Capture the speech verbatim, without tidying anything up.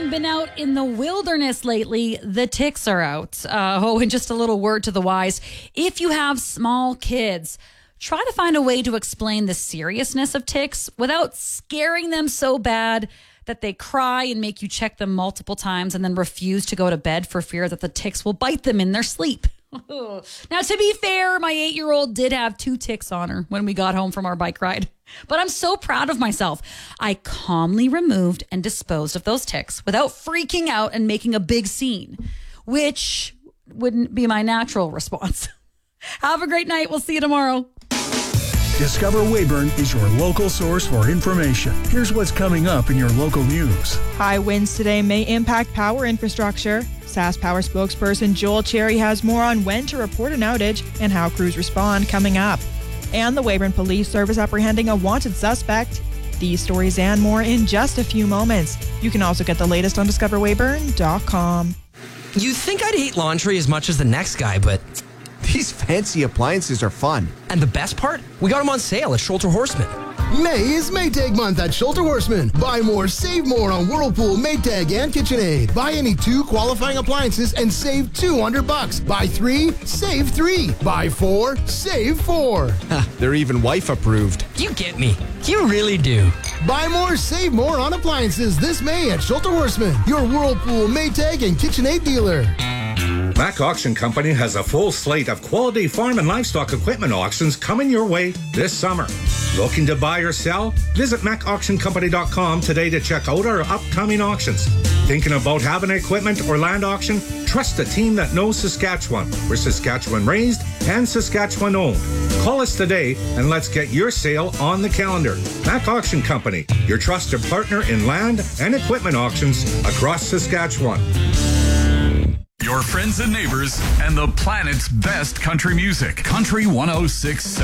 anyone been out in the wilderness lately, the ticks are out. Uh, oh, and just a little word to the wise. If you have small kids, try to find a way to explain the seriousness of ticks without scaring them so bad that they cry and make you check them multiple times and then refuse to go to bed for fear that the ticks will bite them in their sleep. Now, to be fair, my eight-year-old did have two ticks on her when we got home from our bike ride. But I'm so proud of myself. I calmly removed and disposed of those ticks without freaking out and making a big scene, which wouldn't be my natural response. Have a great night. We'll see you tomorrow. Discover Weyburn is your local source for information. Here's what's coming up in your local news. High winds today may impact power infrastructure. SaskPower spokesperson Joel Cherry has more on when to report an outage and how crews respond coming up. And the Weyburn Police Service apprehending a wanted suspect. These stories and more in just a few moments. You can also get the latest on discover weyburn dot com. You'd think I'd hate laundry as much as the next guy, but these fancy appliances are fun. And the best part? We got them on sale at Schulte Horseman. May is Maytag month at Schulte Horseman. Buy more, save more on Whirlpool, Maytag, and KitchenAid. Buy any two qualifying appliances and save two hundred bucks. Buy three, save three. Buy four, save four. They're even wife approved. You get me. You really do. Buy more, save more on appliances this May at Schulte Horseman, your Whirlpool, Maytag, and KitchenAid dealer. Mac Auction Company has a full slate of quality farm and livestock equipment auctions coming your way this summer. Looking to buy or sell? Visit mac auction company dot com today to check out our upcoming auctions. Thinking about having an equipment or land auction? Trust a team that knows Saskatchewan. We're Saskatchewan raised and Saskatchewan owned. Call us today and let's get your sale on the calendar. Mac Auction Company, your trusted partner in land and equipment auctions across Saskatchewan. Your friends and neighbors and the planet's best country music. Country one oh six point seven.